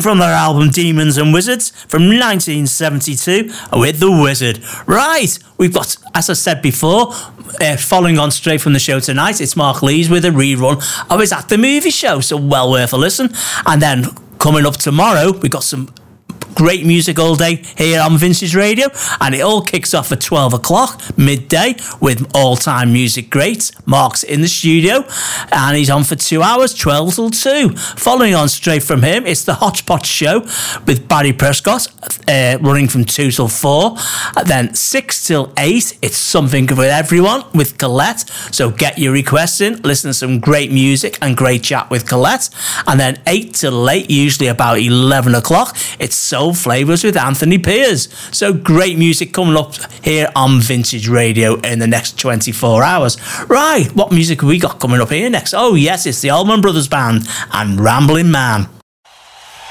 from their album Demons and Wizards from 1972 with The Wizard. Right, we've got, as I said before, following on straight from the show tonight, it's Mark Lees with a rerun of his At the Movie Show, so well worth a listen. And then coming up tomorrow, we've got some great music all day here on Vintage Radio, and it all kicks off at 12 o'clock midday with all-time music greats. Mark's in the studio and he's on for 2 hours, 12 till 2. Following on straight from him, it's the Hotspot Show with Barry Prescott, running from 2 till 4. Then 6 till 8, it's Something for Everyone with Colette. So get your requests in, listen to some great music and great chat with Colette. And then 8 till 8, usually about 11 o'clock, it's Soul Flavors with Anthony Piers. So great music coming up here on Vintage Radio in the next 24 hours. Right, what music have we got coming up here next? Oh yes, it's the Allman Brothers Band and Ramblin' Man.